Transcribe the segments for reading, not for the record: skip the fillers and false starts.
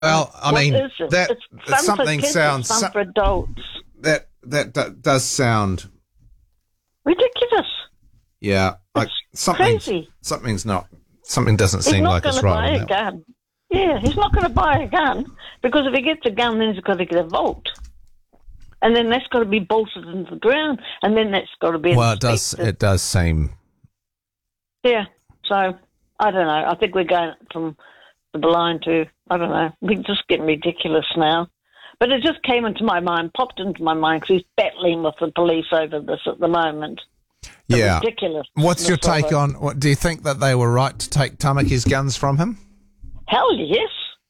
Well, I mean, is it? that It's fun something for kids, sounds it's fun for adults. that does sound, Ridiculous. yeah, like Crazy. something doesn't He's seem not like going it's to right. buy on a that. gun. Yeah, he's not going to buy a gun because if he gets a gun, then he's got to get a vault. And then that's got to be bolted into the ground, and then that's got to be Well, inspected. it does seem. Yeah, so I don't know. I think we're going from the blind to, I don't know, we're just getting ridiculous now. But it just came into my mind, popped into my mind, because he's battling with the police over this at the moment. Yeah. Ridiculous. What's your take on, do you think that they were right to take Tamaki's guns from him? Hell yes.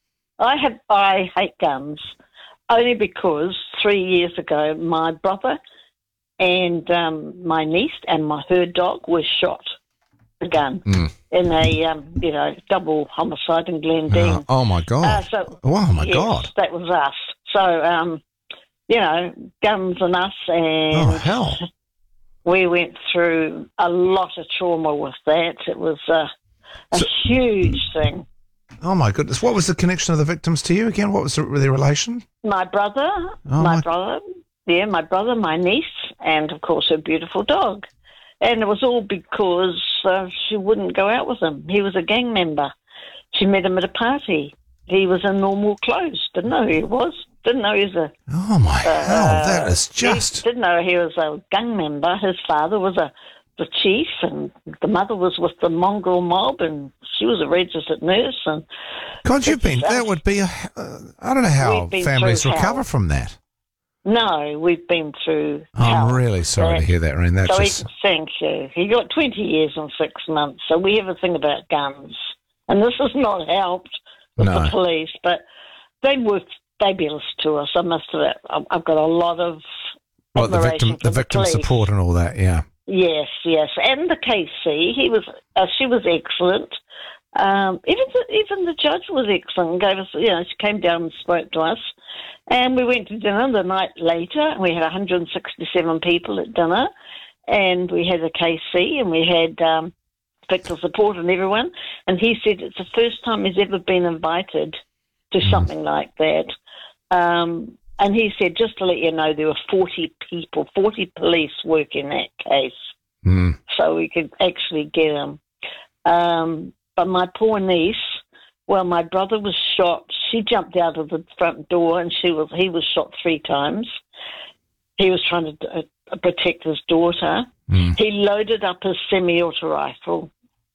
I hate guns, only because 3 years ago my brother and my niece and her dog were shot with a gun in a double homicide in Glendine. Oh my God. Oh my yes, God. That was us. So, guns and us, and Oh hell. we went through a lot of trauma with that. It was a huge thing. Oh my goodness. What was the connection of the victims to you again? What was their relation? My brother, my brother, my niece, and of course her beautiful dog. And it was all because she wouldn't go out with him. He was a gang member. She met him at a party. He was in normal clothes. Didn't know who he was. Didn't know he was a... Oh my hell, that is just... Didn't know he was a gang member. His father was the chief, and the mother was with the mongrel mob, and she was a registered nurse. And God, that would be I don't know how families recover from that. No, we've been through I'm hell. really sorry to hear that, Reen. Thank you. He got 20 years and 6 months, so we have a thing about guns. And this has not helped with the police, but they were fabulous to us, I must admit. I've got a lot of admiration for the victim police. support and all that, yeah. Yes. And the KC, she was excellent. Even the judge was excellent and gave us, she came down and spoke to us. And we went to dinner the night later. We had 167 people at dinner, and we had a KC, and we had victim support and everyone. And he said it's the first time he's ever been invited to something like that. And he said, just to let you know, there were 40 people, 40 police working that case. So we could actually get him. But my poor niece, well, my brother was shot. She jumped out of the front door, and he was shot 3 times. He was trying to protect his daughter. He loaded up his semi-auto rifle,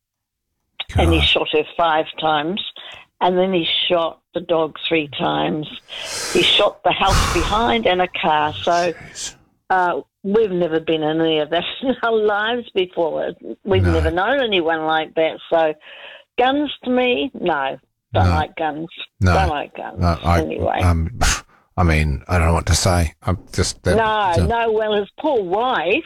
and he shot her 5 times. And then he shot the dog 3 times. He shot the house behind and a car. So we've never been in any of that in our lives before. We've never known anyone like that. So guns to me, no. Don't like guns. No. Don't like guns. Anyway. I mean, I don't know what to say. I'm just... No. Well, his poor wife,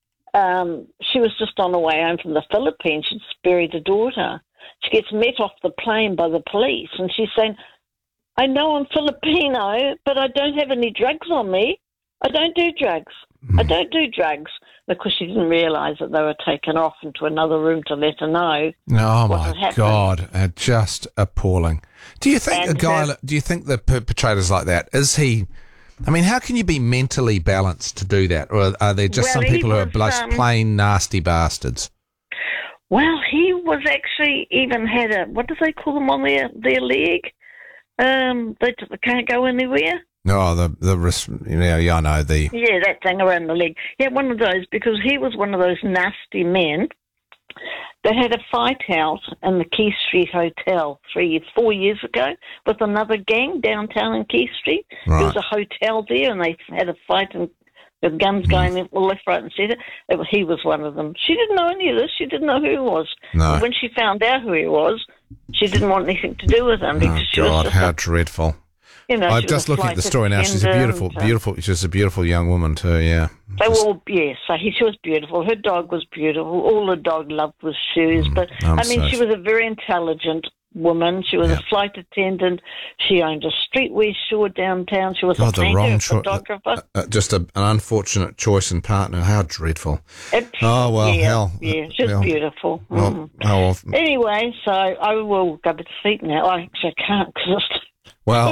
she was just on her way home from the Philippines. She'd buried her daughter. She gets met off the plane by the police, and she's saying, I know I'm Filipino, but I don't have any drugs on me. I don't do drugs. I don't do drugs. Because she didn't realise that they were taken off into another room to let her know. Oh, my God. Just appalling. Do you think the perpetrator's like that? Is he... I mean, how can you be mentally balanced to do that? Or are there just some people who are just plain nasty bastards? Well, he was actually even had a, what do they call them on their leg? They can't go anywhere. No, the wrist, I know the... Yeah, that thing around the leg. Yeah, one of those, because he was one of those nasty men that had a fight out in the Key Street Hotel 4 years ago with another gang downtown in Key Street. Right. There was a hotel there, and they had a fight, and the guns going left, right, and centre. He was one of them. She didn't know any of this. She didn't know who he was. No. When she found out who he was, she didn't want anything to do with him. Because she was just how dreadful. I'm just looking at the story now. She's a beautiful. She's a beautiful young woman too. Yeah. So she was beautiful. Her dog was beautiful. All the dog loved was shoes. But she was a very intelligent woman. She was a flight attendant. She owned a streetwear store downtown. She was a painter, photographer. Just an unfortunate choice in partner. How dreadful. Hell. Yeah, she was beautiful. Well, Anyway, so I will go to sleep now. I actually can't because Well,